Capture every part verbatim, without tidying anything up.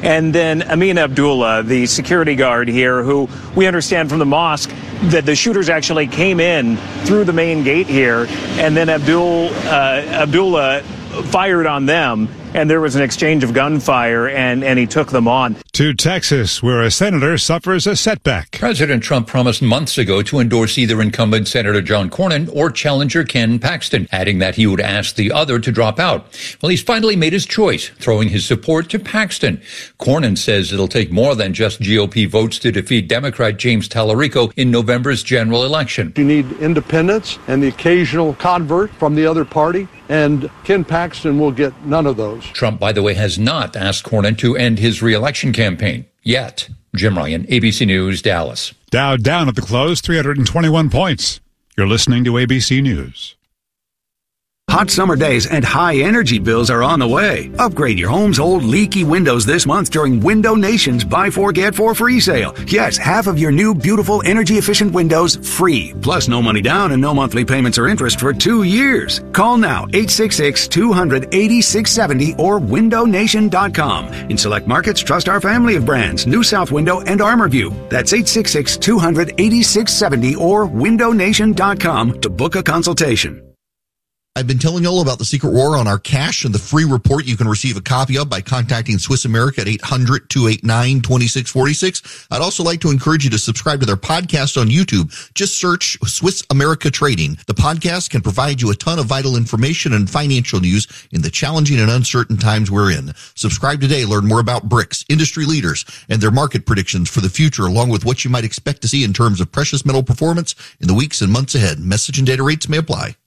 and then Amin Abdullah, the security guard here, who we understand from the mosque that the shooters actually came in through the main gate here, and then Abdul uh, Abdullah fired on them, and there was an exchange of gunfire, and, and he took them on. To Texas, where a senator suffers a setback. President Trump promised months ago to endorse either incumbent Senator John Cornyn or challenger Ken Paxton, adding that he would ask the other to drop out. Well, he's finally made his choice, throwing his support to Paxton. Cornyn says it'll take more than just G O P votes to defeat Democrat James Tallarico in November's general election. You need independents and the occasional convert from the other party, and Ken Paxton will get none of those. Trump, by the way, has not asked Cornyn to end his re-election campaign yet. Jim Ryan, A B C News, Dallas. Dow down at the close, three hundred twenty-one points. You're listening to A B C News. Hot summer days and high energy bills are on the way. Upgrade your home's old leaky windows this month during Window Nation's Buy Four Get Four free sale. Yes, half of your new beautiful energy efficient windows free. Plus no money down and no monthly payments or interest for two years. Call now eight six six, two hundred, eighty-six seventy or window nation dot com. In select markets, trust our family of brands, New South Window and ArmorView. That's eight six six, two hundred, eighty-six seventy or window nation dot com to book a consultation. I've been telling you all about the Secret War on our cash and the free report you can receive a copy of by contacting Swiss America at eight hundred, two eight nine, two six four six. I'd also like to encourage you to subscribe to their podcast on YouTube. Just search Swiss America Trading. The podcast can provide you a ton of vital information and financial news in the challenging and uncertain times we're in. Subscribe today. Learn more about BRICS, industry leaders, and their market predictions for the future, along with what you might expect to see in terms of precious metal performance in the weeks and months ahead. Message and data rates may apply.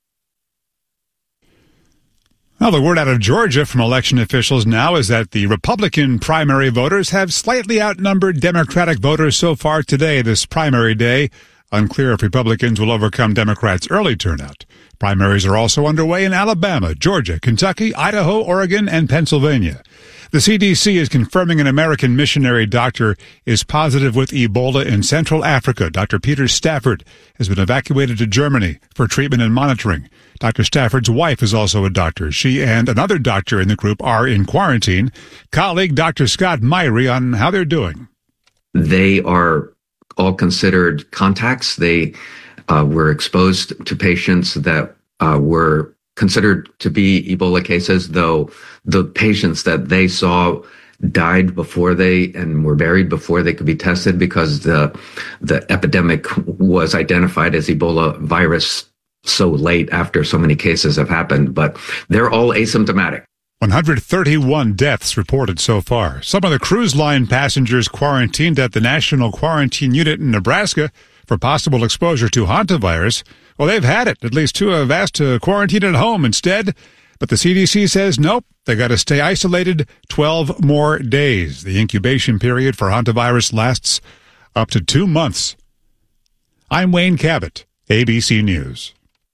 Well, the word out of Georgia from election officials now is that the Republican primary voters have slightly outnumbered Democratic voters so far today, this primary day. Unclear if Republicans will overcome Democrats' early turnout. Primaries are also underway in Alabama, Georgia, Kentucky, Idaho, Oregon, and Pennsylvania. The C D C is confirming an American missionary doctor is positive with Ebola in Central Africa. Doctor Peter Stafford has been evacuated to Germany for treatment and monitoring. Doctor Stafford's wife is also a doctor. She and another doctor in the group are in quarantine. Colleague Doctor Scott Myrie on how they're doing. They are all considered contacts. They uh, were exposed to patients that uh, were considered to be Ebola cases, though the patients that they saw died before they and were buried before they could be tested because the the epidemic was identified as Ebola virus so late after so many cases have happened. But they're all asymptomatic. one hundred thirty-one deaths reported so far. Some of the cruise line passengers quarantined at the National Quarantine Unit in Nebraska for possible exposure to hantavirus. Well, they've had it. At least two have asked to quarantine at home instead. But the C D C says nope, they got to stay isolated twelve more days. The incubation period for hantavirus lasts up to two months. I'm Wayne Cabot, A B C News.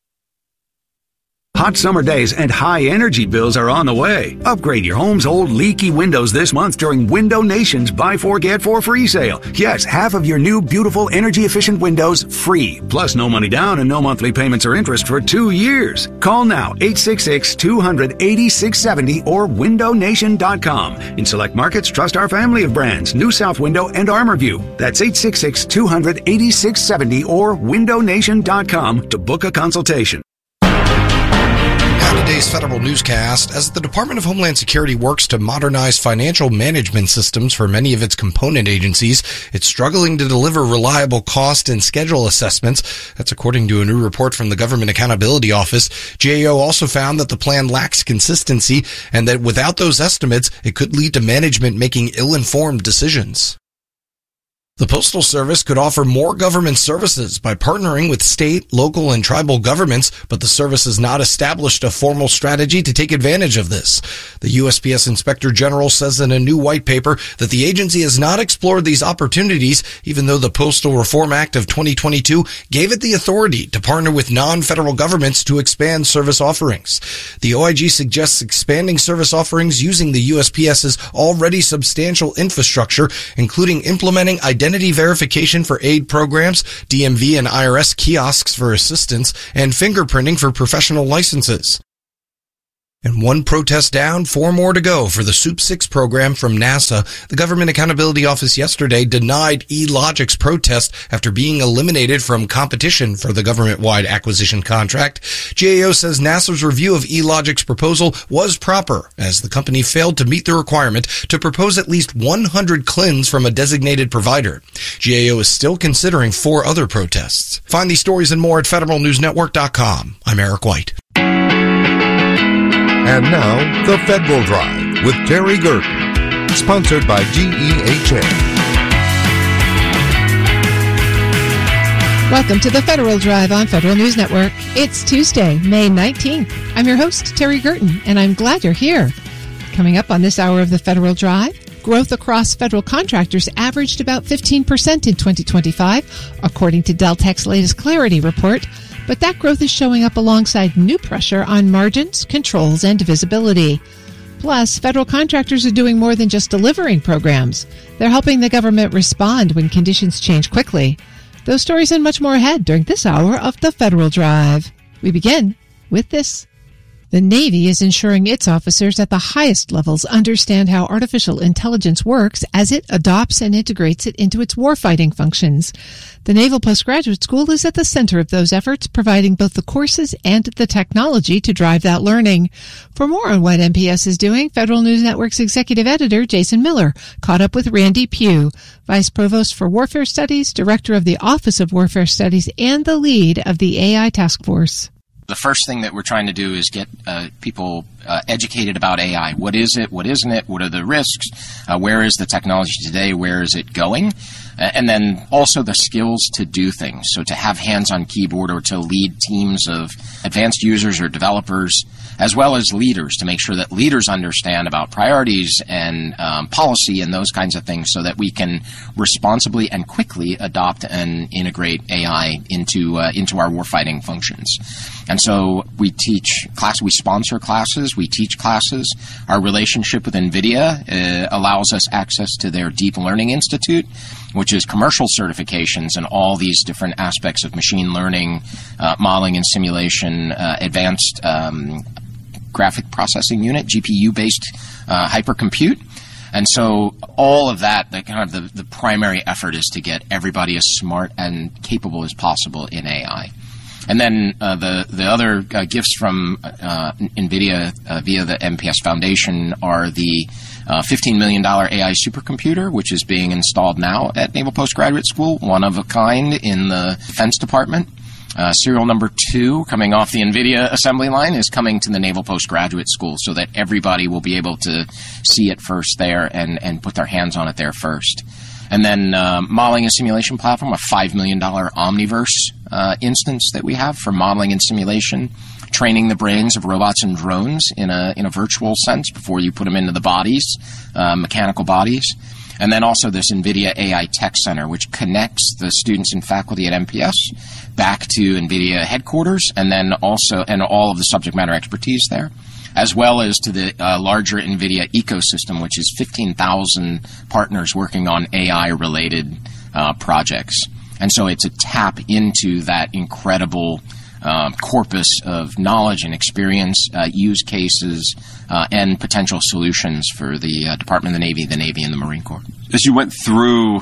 Hot summer days and high energy bills are on the way. Upgrade your home's old leaky windows this month during Window Nation's Buy Four Get Four free sale. Yes, half of your new beautiful energy efficient windows free. Plus no money down and no monthly payments or interest for two years. Call now eight six six, two hundred, eighty-six seventy or window nation dot com. In select markets, trust our family of brands, New South Window and ArmorView. That's eight six six, two hundred, eighty-six seventy or window nation dot com to book a consultation. Today's federal newscast. As the Department of Homeland Security works to modernize financial management systems for many of its component agencies, it's struggling to deliver reliable cost and schedule assessments. That's according to a new report from the Government Accountability Office. G A O also found that the plan lacks consistency and that without those estimates, it could lead to management making ill-informed decisions. The Postal Service could offer more government services by partnering with state, local, and tribal governments, but the service has not established a formal strategy to take advantage of this. The U S P S Inspector General says in a new white paper that the agency has not explored these opportunities, even though the Postal Reform Act of twenty twenty-two gave it the authority to partner with non-federal governments to expand service offerings. The O I G suggests expanding service offerings using the USPS's already substantial infrastructure, including implementing identity Identity verification for aid programs, D M V and I R S kiosks for assistance, and fingerprinting for professional licenses. And one protest down, four more to go for the SOUP six program from NASA. The Government Accountability Office yesterday denied eLogic's protest after being eliminated from competition for the government-wide acquisition contract. G A O says NASA's review of eLogic's proposal was proper, as the company failed to meet the requirement to propose at least one hundred C L I Ns from a designated provider. G A O is still considering four other protests. Find these stories and more at federal news network dot com. I'm Eric White. And now, The Federal Drive with Terry Gerton, sponsored by G E H A. Welcome to The Federal Drive on Federal News Network. It's Tuesday, May nineteenth. I'm your host, Terry Gerton, and I'm glad you're here. Coming up on this hour of The Federal Drive, growth across federal contractors averaged about fifteen percent in twenty twenty-five, according to Deltek's latest Clarity report. But that growth is showing up alongside new pressure on margins, controls, and visibility. Plus, federal contractors are doing more than just delivering programs. They're helping the government respond when conditions change quickly. Those stories and much more ahead during this hour of The Federal Drive. We begin with this. The Navy is ensuring its officers at the highest levels understand how artificial intelligence works as it adopts and integrates it into its warfighting functions. The Naval Postgraduate School is at the center of those efforts, providing both the courses and the technology to drive that learning. For more on what N P S is doing, Federal News Network's executive editor, Jason Miller, caught up with Randy Pugh, Vice Provost for Warfare Studies, Director of the Office of Warfare Studies, and the lead of the A I Task Force. The first thing that we're trying to do is get uh, people uh, educated about A I. What is it? What isn't it? What are the risks? Uh, where is the technology today? Where is it going? Uh, and then also the skills to do things. So to have hands on keyboard or to lead teams of advanced users or developers, as well as leaders, to make sure that leaders understand about priorities and um, policy and those kinds of things so that we can responsibly and quickly adopt and integrate A I into uh, into our warfighting functions. And so we teach class, we sponsor classes, we teach classes. Our relationship with NVIDIA uh, allows us access to their Deep Learning Institute, which is commercial certifications in all these different aspects of machine learning, uh, modeling and simulation, uh, advanced um, graphic processing unit, G P U-based uh, hypercompute. And so all of that, the kind of the, the primary effort is to get everybody as smart and capable as possible in A I. And then uh, the the other uh, gifts from uh, NVIDIA uh, via the N P S Foundation are the uh, fifteen million dollars A I supercomputer, which is being installed now at Naval Postgraduate School, one of a kind in the Defense Department. Uh, serial number two, coming off the NVIDIA assembly line, is coming to the Naval Postgraduate School so that everybody will be able to see it first there and, and put their hands on it there first. And then uh, modeling and simulation platform, a five million dollars Omniverse uh, instance that we have for modeling and simulation, training the brains of robots and drones in a in a virtual sense before you put them into the bodies, uh, mechanical bodies. And then also this NVIDIA A I Tech Center, which connects the students and faculty at N P S back to NVIDIA headquarters, and then also and all of the subject matter expertise there, as well as to the uh, larger NVIDIA ecosystem, which is fifteen thousand partners working on A I-related uh, projects. And so it's a tap into that incredible uh, corpus of knowledge and experience, uh, use cases, uh, and potential solutions for the uh, Department of the Navy, the Navy, and the Marine Corps. As you went through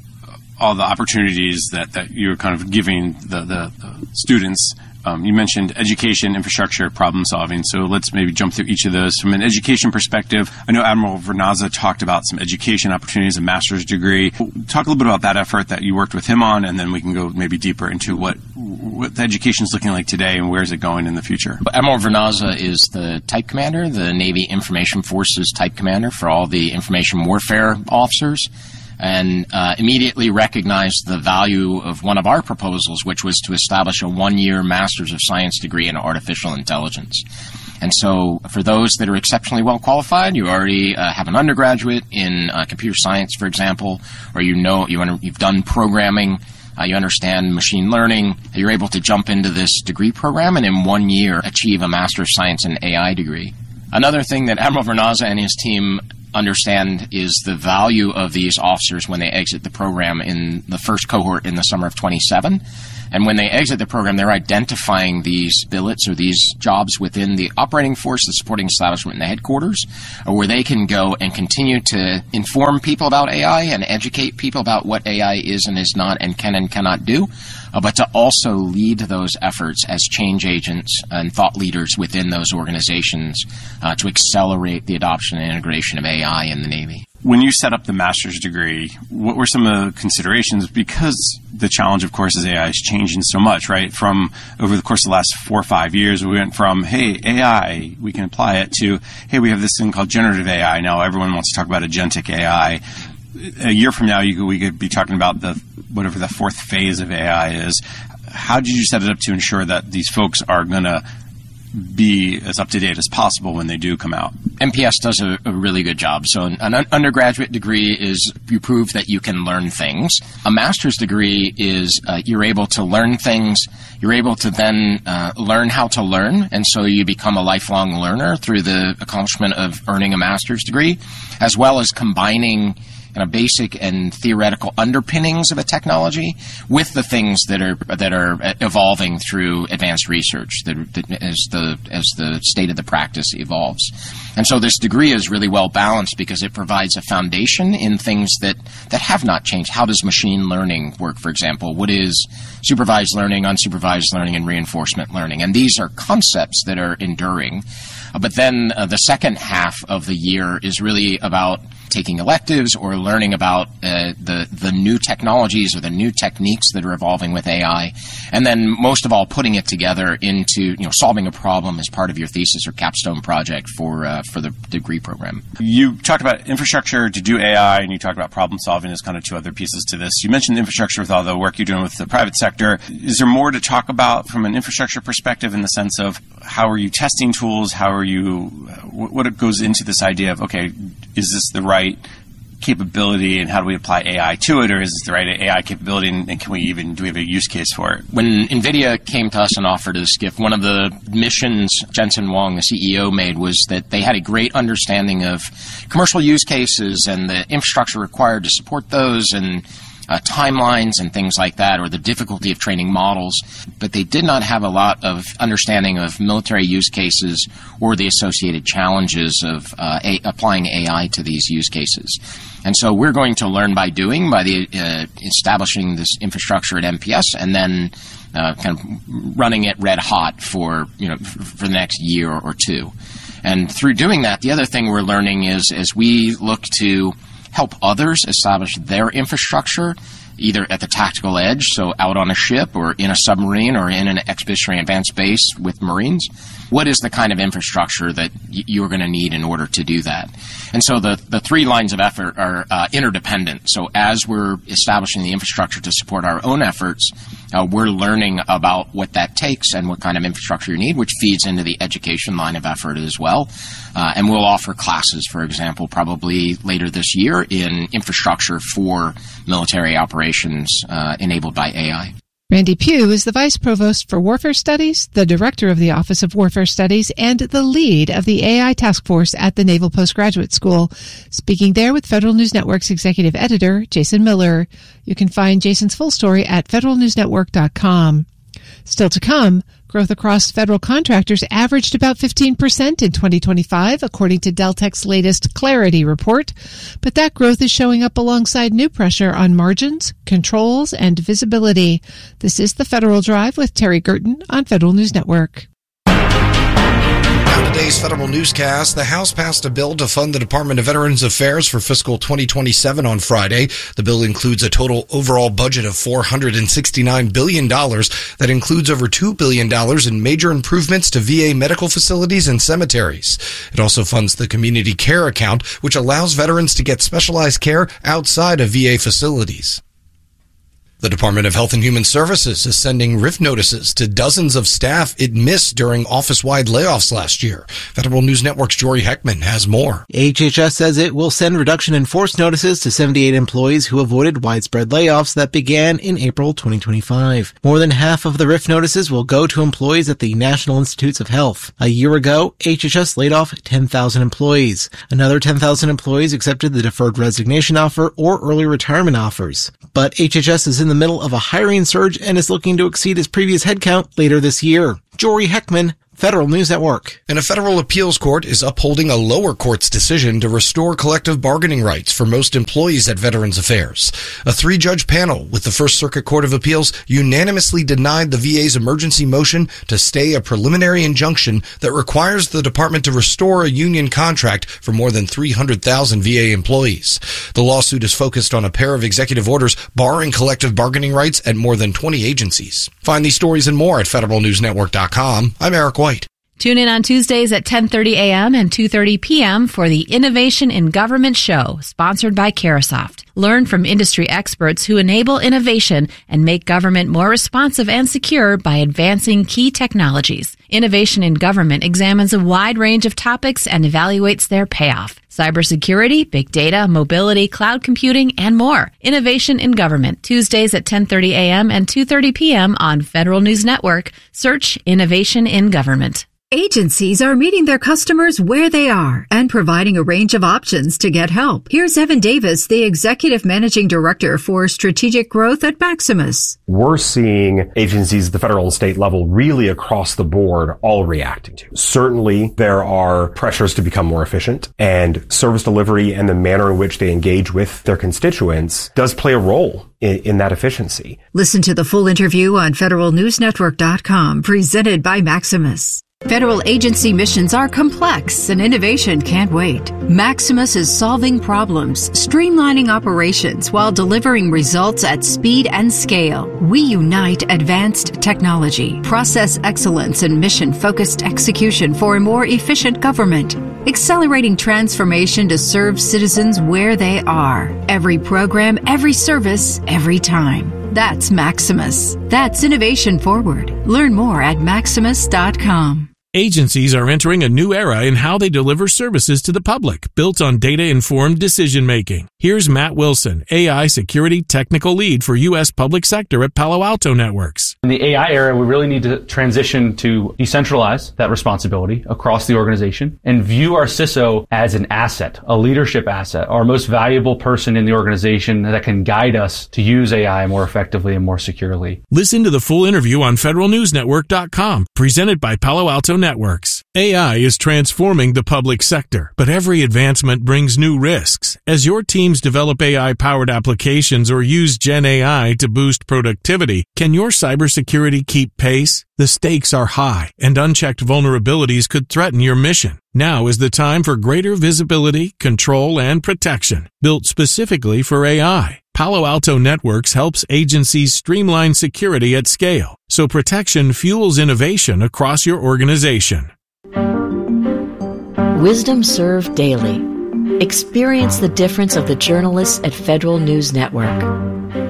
all the opportunities that, that you were kind of giving the, the, the students, Um, you mentioned education, infrastructure, problem solving. So let's maybe jump through each of those. From an education perspective, I know Admiral Vernazza talked about some education opportunities, a master's degree. Talk a little bit about that effort that you worked with him on, and then we can go maybe deeper into what, what the education is looking like today and where is it going in the future. Admiral Vernazza is the type commander, the Navy Information Forces type commander for all the information warfare officers, and uh, immediately recognized the value of one of our proposals, which was to establish a one-year Master's of Science degree in artificial intelligence. And so for those that are exceptionally well qualified, you already uh, have an undergraduate in uh, computer science, for example, or you know you under, you've done programming, uh, you understand machine learning, you're able to jump into this degree program and in one year achieve a Master of Science in A I degree. Another thing that Admiral Vernazza and his team understand is the value of these officers when they exit the program in the first cohort in the summer of twenty-seven. And when they exit the program, they're identifying these billets or these jobs within the operating force, the supporting establishment, and the headquarters, where they can go and continue to inform people about A I and educate people about what A I is and is not and can and cannot do, uh, but to also lead those efforts as change agents and thought leaders within those organizations uh, to accelerate the adoption and integration of A I in the Navy. When you set up the master's degree, what were some of the considerations? Because the challenge, of course, is A I is changing so much, right? From over the course of the last four or five years, we went from, hey, A I, we can apply it, to, hey, we have this thing called generative A I. Now everyone wants to talk about agentic A I. A year from now, you could, we could be talking about the whatever the fourth phase of A I is. How did you set it up to ensure that these folks are going to be as up-to-date as possible when they do come out? N P S does a, a really good job. So an, an undergraduate degree is you prove that you can learn things. A master's degree is uh, you're able to learn things. You're able to then uh, learn how to learn, and so you become a lifelong learner through the accomplishment of earning a master's degree, as well as combining kind of basic and theoretical underpinnings of a technology with the things that are that are evolving through advanced research that, that as the as the state of the practice evolves. And so this degree is really well balanced because it provides a foundation in things that, that have not changed. How does machine learning work, for example? What is supervised learning, unsupervised learning, and reinforcement learning? And these are concepts that are enduring. Uh, but then uh, the second half of the year is really about taking electives or learning about uh, the the new technologies or the new techniques that are evolving with A I, and then most of all putting it together into you know solving a problem as part of your thesis or capstone project for uh, for the degree program. You talked about infrastructure to do A I, and you talked about problem solving as kind of two other pieces to this. You mentioned infrastructure with all the work you're doing with the private sector. Is there more to talk about from an infrastructure perspective in the sense of how are you testing tools? How are you? What it goes into this idea of okay, is this the right capability, and how do we apply A I to it, or is this the right A I capability, and, and can we even do we have a use case for it? When NVIDIA came to us and offered us gift, one of the missions Jensen Huang, the C E O, made was that they had a great understanding of commercial use cases and the infrastructure required to support those, and Uh, timelines and things like that, or the difficulty of training models, but they did not have a lot of understanding of military use cases or the associated challenges of uh, a- applying A I to these use cases. And so we're going to learn by doing, by the uh, establishing this infrastructure at N P S, and then uh, kind of running it red hot for you know f- for the next year or two. And through doing that, the other thing we're learning is as we look to help others establish their infrastructure, either at the tactical edge, so out on a ship or in a submarine or in an expeditionary advanced base with Marines, what is the kind of infrastructure that y- you're going to need in order to do that? And so the, the three lines of effort are uh, interdependent. So as we're establishing the infrastructure to support our own efforts, uh, we're learning about what that takes and what kind of infrastructure you need, which feeds into the education line of effort as well. Uh, and we'll offer classes, for example, probably later this year in infrastructure for military operations uh, enabled by A I. Randy Pugh is the Vice Provost for Warfare Studies, the Director of the Office of Warfare Studies, and the lead of the A I Task Force at the Naval Postgraduate School, speaking there with Federal News Network's Executive Editor, Jason Miller. You can find Jason's full story at federal news network dot com. Still to come, growth across federal contractors averaged about fifteen percent in twenty twenty-five, according to Deltek's latest Clarity report. But that growth is showing up alongside new pressure on margins, controls, and visibility. This is the Federal Drive with Terry Gerton on Federal News Network. On today's Federal Newscast, the House passed a bill to fund the Department of Veterans Affairs for fiscal twenty twenty-seven on Friday. The bill includes a total overall budget of four hundred sixty-nine billion dollars that includes over two billion dollars in major improvements to V A medical facilities and cemeteries. It also funds the Community Care Account, which allows veterans to get specialized care outside of V A facilities. The Department of Health and Human Services is sending R I F notices to dozens of staff it missed during office-wide layoffs last year. Federal News Network's Jory Heckman has more. H H S says it will send reduction in force notices to seventy-eight employees who avoided widespread layoffs that began in April twenty twenty-five. More than half of the R I F notices will go to employees at the National Institutes of Health. A year ago, H H S laid off ten thousand employees. Another ten thousand employees accepted the deferred resignation offer or early retirement offers. But H H S is in in the middle of a hiring surge and is looking to exceed its previous headcount later this year. Jory Heckman, Federal News Network. And a federal appeals court is upholding a lower court's decision to restore collective bargaining rights for most employees at Veterans Affairs. A three-judge panel with the First Circuit Court of Appeals unanimously denied the V A's emergency motion to stay a preliminary injunction that requires the department to restore a union contract for more than three hundred thousand V A employees. The lawsuit is focused on a pair of executive orders barring collective bargaining rights at more than twenty agencies. Find these stories and more at federal news network dot com. I'm Eric White. Tune in on Tuesdays at ten thirty a.m. and two thirty p.m. for the Innovation in Government Show, sponsored by Carahsoft. Learn from industry experts who enable innovation and make government more responsive and secure by advancing key technologies. Innovation in Government examines a wide range of topics and evaluates their payoff. Cybersecurity, big data, mobility, cloud computing, and more. Innovation in Government, Tuesdays at ten thirty a.m. and two thirty p.m. on Federal News Network. Search Innovation in Government. Agencies are meeting their customers where they are and providing a range of options to get help. Here's Evan Davis, the Executive Managing Director for Strategic Growth at Maximus. We're seeing agencies at the federal and state level really across the board all reacting to. Certainly, there are pressures to become more efficient, and service delivery and the manner in which they engage with their constituents does play a role in, in that efficiency. Listen to the full interview on federal news network dot com, presented by Maximus. Federal agency missions are complex and innovation can't wait. Maximus is solving problems, streamlining operations while delivering results at speed and scale. We unite advanced technology, process excellence, and mission-focused execution for a more efficient government, accelerating transformation to serve citizens where they are. Every program, every service, every time. That's Maximus. That's innovation forward. Learn more at maximus dot com. Agencies are entering a new era in how they deliver services to the public, built on data-informed decision-making. Here's Matt Wilson, A I Security Technical Lead for U S Public Sector at Palo Alto Networks. In the A I era, we really need to transition to decentralize that responsibility across the organization and view our C I S O as an asset, a leadership asset, our most valuable person in the organization that can guide us to use A I more effectively and more securely. Listen to the full interview on federal news network dot com, presented by Palo Alto Networks. A I is transforming the public sector, but every advancement brings new risks. As your teams develop A I-powered applications or use Gen A I to boost productivity, can your cybersecurity keep pace? The stakes are high, and unchecked vulnerabilities could threaten your mission. Now is the time for greater visibility, control, and protection, built specifically for A I. Palo Alto Networks helps agencies streamline security at scale, so protection fuels innovation across your organization. Wisdom served daily. Experience the difference of the journalists at Federal News Network.